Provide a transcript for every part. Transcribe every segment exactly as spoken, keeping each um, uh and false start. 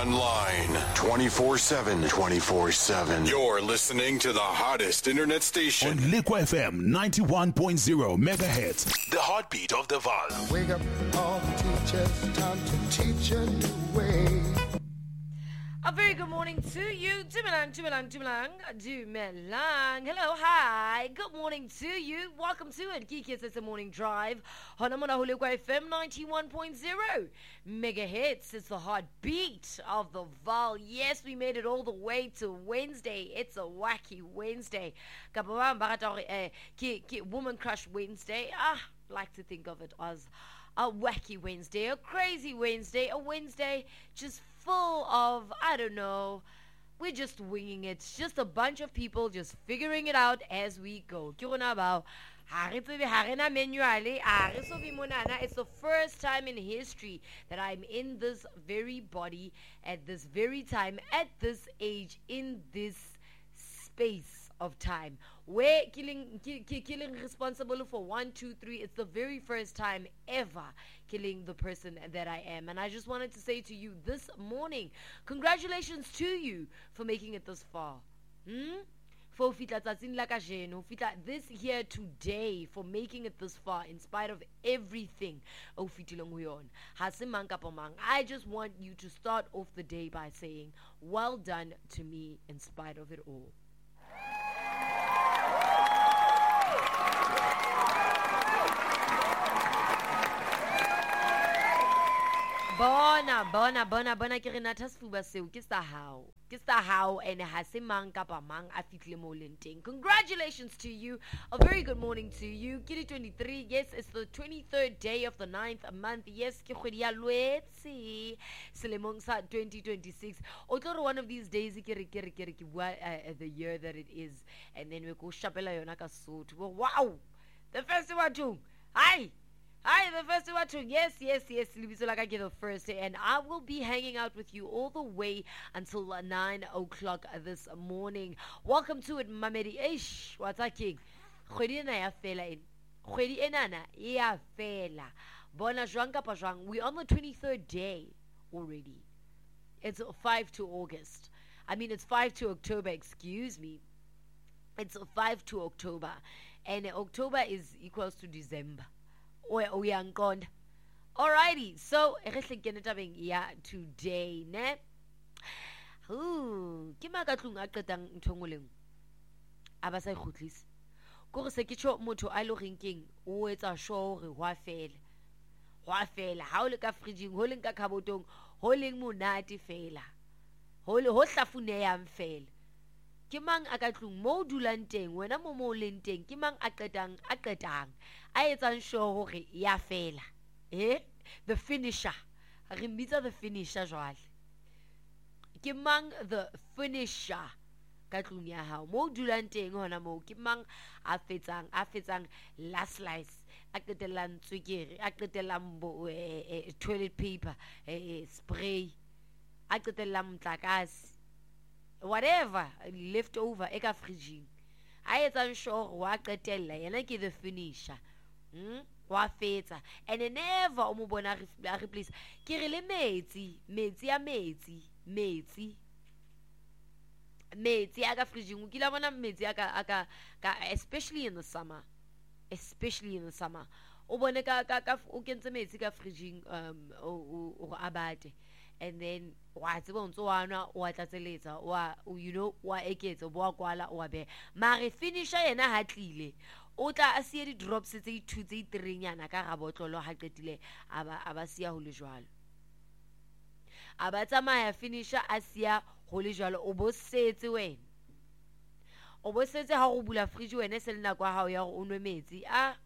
online twenty-four seven. twenty-four seven. You're listening to the hottest internet station on Liquid F M ninety-one point zero megahertz. The heartbeat of the Vaal. Wake up all the teachers, time to teach a new way. A very good morning to you. Dumelang, Dumelang, Dumelang, Dumelang. Hello, hi. Good morning to you. Welcome to it. Geekies, it's a morning drive. Honamona Liquid F M ninety-one point zero megahertz. It's the heartbeat of the Vaal. Yes, we made it all the way to Wednesday. It's a wacky Wednesday. Woman Crush Wednesday. Ah, like to think of it as a wacky Wednesday, a crazy Wednesday, a Wednesday just full of, I don't know, we're just winging it. It's just a bunch of people just figuring it out as we go. It's the first time in history that I'm in this very body, at this very time, at this age, in this space of time. We're killing, ki- ki- killing responsible for one, two, three. It's the very first time ever killing the person that I am. And I just wanted to say to you this morning, congratulations to you for making it this far. Hmm? For fitla tsatsing la kajeno, fitla this here today, for making it this far in spite of everything. Oh, fitilong huyon. Ha se mang kapa mang. I just want you to start off the day by saying, well done to me in spite of it all. Bona, bona, bona, bona, ke re natha sefuba seo ke sa hao. Ke sa hao and ha se mang kapa mang a fitlile mo leng teng. Congratulations to you. A very good morning to you. Kiri twenty-three. Yes, it's the twenty-third day of the ninth month. Yes, ke kgwedi ya Lwetse. Selemong sa twenty twenty-six. O tlo re one of these days ke re ke re ke re ke bua the year that it is, and then we go shapela yona ka Sotho. Wow. The first one. Hi. Hi, the first one. Yes, yes, yes. The first day, and I will be hanging out with you all the way until nine o'clock this morning. Welcome to it, Mamedi. Ish, what's that king? Khwedi ena ya fela in. Khwedi enana ya fela. Bona jwang kapa jwang. We're on the twenty-third day already. It's five to August. I mean, it's five to October. Excuse me. It's five to October, and October is equals to December. Alrighty, so yeah, today, ne? Ooh, ke makatlung a qetang nthongoleng. Aba sa ikhutlisa. Go se ke tsho motho a lo rinking o etsa sure re hwa fela. Hwa fela, ha o le ka fridging, ho leng ka kabotong, ho leng monate fela. Ho le ho hlafuneyang fela. Ke mang a ka tlung mo dulang teng, wena mo mo leng teng, ke mang a qetang a qetang a etsang sure hore ya fela. Eh, the finisher. Re mbitsa the finisher jwale. Ke mang the finisher ka tlung ya hao mo dulang teng hona mo, ke mang a fetsang a fetsang last slice, a qetellang tswekere, a qetellang bo toilet paper, spray, a qetellang mtlakase, whatever left over e ka fridging. A etsang sure wa qetella yena ke the finisher. Hmm? Wa fetsa. And never o mo bona a replace. Ke re le metsi, metsi ya metsi, metsi. Metsi a ka fridging. O kila bona metsi aka aka ka, especially in the summer. Especially in the summer. O bone ka ka ka o kentse metsi ka fridging um o o abate. And then wa tseba o ntse wa nwa wa tlatseletsa wa you know wa eketsa bo wa kwala wa be mare finisher yena ha tlile o tla a sie di drops tse di two tse three nyana ka ga botlolo ha qetile aba aba sia ho le jwalo aba tsamaya finisher a sia ho le jwalo o bo setse wena o bo setse ha go bula fridge wena se le nako ya hao ya go onwe metsi a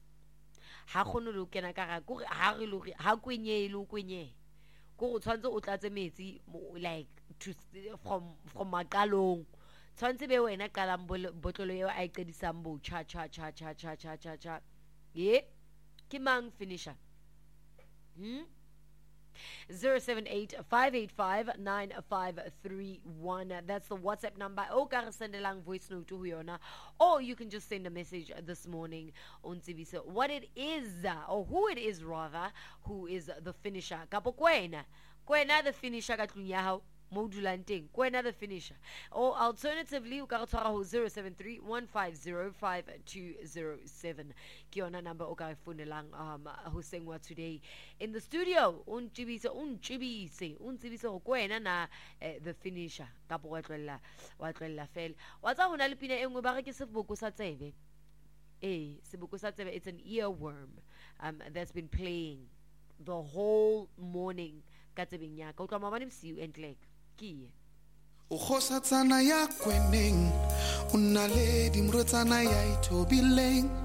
ha khone lo kena ka ga go ha re lo ha kwenye le kwenye go tshwantse o tlatse metsi like to from from maqalong tshwantse be wena qalang botlolo eo a iqedisang bo cha cha cha cha cha cha cha cha ye ke mang finisher hmm zero seven eight five eight five nine five three one. That's the WhatsApp number. O ka re sendelang voice note to yona, or you can just send a message this morning on Tsibisa what it is, or who it is rather, who is the finisher. Kapo kwena kwena the finisher ka tlung ya hao mo dulang teng kwena the finisher. Or alternatively o ka re tshwara ho zero seven three one five zero five two zero seven ke yona number o ka re fonelang um hoseng wa today in the studio. O ntshibise o ntshibise o ntshibise go kwena na eh, the finisher ka bo wa tlwella wa tlwella fela wa tsa hona le pina engwe ba re ke seboko sa tsebe. Eh seboko sa tsebe, it's an earworm um that's been playing the whole morning ka tsebeng ya ka o tla mabane bosiu entle ke o khosatsana ya kweneng o nna le dimrotsana ya itobileng